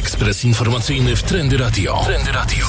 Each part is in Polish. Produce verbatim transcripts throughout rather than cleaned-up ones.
Ekspres informacyjny w Trendy Radio. Trendy Radio.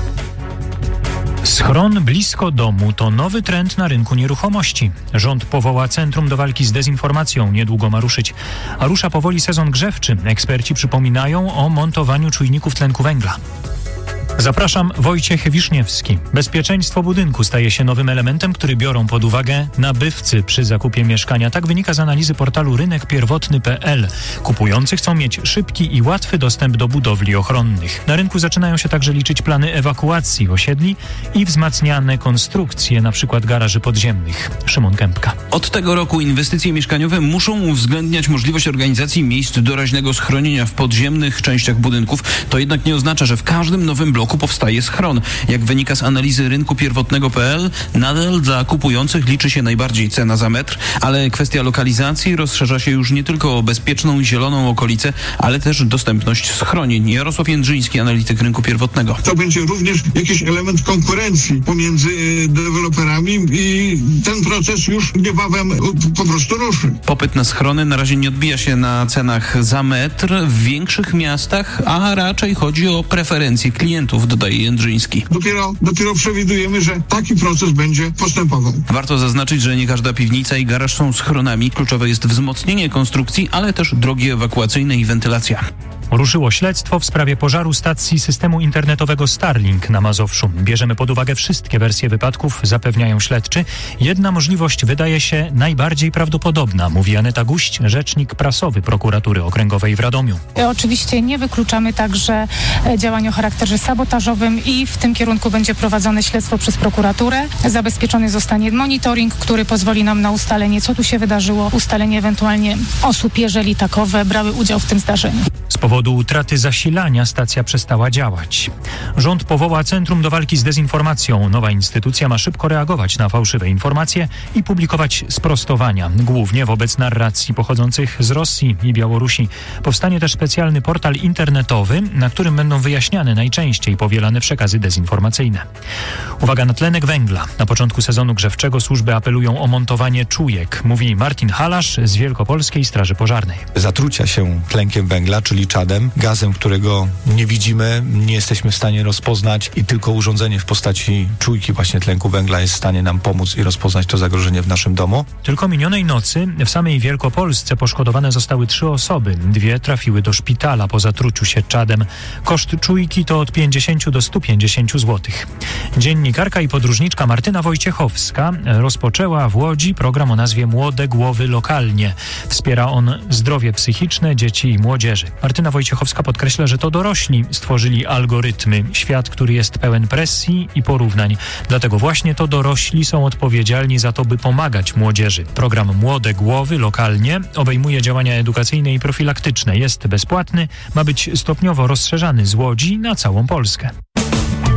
Schron blisko domu to nowy trend na rynku nieruchomości. Rząd powoła Centrum do walki z dezinformacją. Niedługo ma ruszyć. A rusza powoli sezon grzewczy. Eksperci przypominają o montowaniu czujników tlenku węgla. Zapraszam, Wojciech Wiszniewski. Bezpieczeństwo budynku staje się nowym elementem, który biorą pod uwagę nabywcy przy zakupie mieszkania. Tak wynika z analizy portalu rynek pierwotny kropka pe el. Kupujący chcą mieć szybki i łatwy dostęp do budowli ochronnych. Na rynku zaczynają się także liczyć plany ewakuacji osiedli i wzmacniane konstrukcje, np. garaży podziemnych. Szymon Kępka. Od tego roku inwestycje mieszkaniowe muszą uwzględniać możliwość organizacji miejsc doraźnego schronienia w podziemnych częściach budynków. To jednak nie oznacza, że w każdym nowym bloku powstaje schron. Jak wynika z analizy rynku pierwotnego kropka pe el, nadal dla kupujących liczy się najbardziej cena za metr, ale kwestia lokalizacji rozszerza się już nie tylko o bezpieczną i zieloną okolicę, ale też dostępność schronień. Jarosław Jędrzyński, analityk rynku pierwotnego. To będzie również jakiś element konkurencji pomiędzy deweloperami i ten proces już niebawem po prostu ruszy. Popyt na schrony na razie nie odbija się na cenach za metr w większych miastach, a raczej chodzi o preferencje klientów, dodaje Jędrzyński. Dopiero, dopiero przewidujemy, że taki proces będzie postępował. Warto zaznaczyć, że nie każda piwnica i garaż są schronami. Kluczowe jest wzmocnienie konstrukcji, ale też drogi ewakuacyjne i wentylacja. Ruszyło śledztwo w sprawie pożaru stacji systemu internetowego Starlink na Mazowszu. Bierzemy pod uwagę wszystkie wersje wypadków, zapewniają śledczy. Jedna możliwość wydaje się najbardziej prawdopodobna, mówi Aneta Guść, rzecznik prasowy Prokuratury Okręgowej w Radomiu. Oczywiście nie wykluczamy także działań o charakterze sabotażowym i w tym kierunku będzie prowadzone śledztwo przez prokuraturę. Zabezpieczony zostanie monitoring, który pozwoli nam na ustalenie, co tu się wydarzyło, ustalenie ewentualnie osób, jeżeli takowe brały udział w tym zdarzeniu. Z powodu utraty zasilania stacja przestała działać. Rząd powoła Centrum do walki z dezinformacją. Nowa instytucja ma szybko reagować na fałszywe informacje i publikować sprostowania, głównie wobec narracji pochodzących z Rosji i Białorusi. Powstanie też specjalny portal internetowy, na którym będą wyjaśniane najczęściej powielane przekazy dezinformacyjne. Uwaga na tlenek węgla. Na początku sezonu grzewczego służby apelują o montowanie czujek, mówi Martin Halasz z Wielkopolskiej Straży Pożarnej. Zatrucia się tlenkiem węgla, czyli czadem, gazem, którego nie widzimy, nie jesteśmy w stanie rozpoznać i tylko urządzenie w postaci czujki właśnie tlenku węgla jest w stanie nam pomóc i rozpoznać to zagrożenie w naszym domu. Tylko minionej nocy w samej Wielkopolsce poszkodowane zostały trzy osoby. Dwie trafiły do szpitala po zatruciu się czadem. Koszt czujki to od pięćdziesiąt do stu pięćdziesięciu złotych. Dziennikarka i podróżniczka Martyna Wojciechowska rozpoczęła w Łodzi program o nazwie Młode Głowy Lokalnie. Wspiera on zdrowie psychiczne dzieci i młodzieży. Martyna Wojciechowska podkreśla, że to dorośli stworzyli algorytmy, świat, który jest pełen presji i porównań. Dlatego właśnie to dorośli są odpowiedzialni za to, by pomagać młodzieży. Program Młode Głowy Lokalnie obejmuje działania edukacyjne i profilaktyczne. Jest bezpłatny, ma być stopniowo rozszerzany z Łodzi na całą Polskę.